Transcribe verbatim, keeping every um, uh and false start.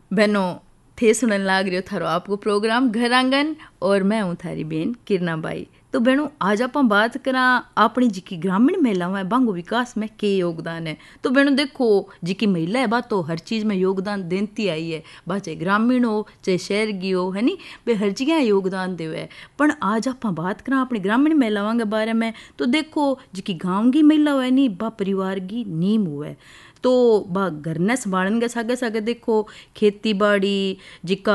बहनों, थे सुनने लाग रहे हो थारो आपको प्रोग्राम घर आंगन और मैं हूँ थारी बहन किरणा बाई। तो बहनों, आज आप बात करा अपनी जी की ग्रामीण महिलाओं है बांगो विकास में के योगदान है। तो बहनों देखो, जी की महिला है बात तो हर चीज़ में योगदान देती आई है, बात चाहे ग्रामीण हो चाहे शहर की हो, है नी, वे हर जगह योगदान देवे। पर आज आप बात करा अपनी ग्रामीण महिलाओं के बारे में, तो देखो जी की गाँव की महिला है नी, बा परिवार की नींव हुए। तो बा घर ने संभालन के सागे सागे देखो खेती बाड़ी जिका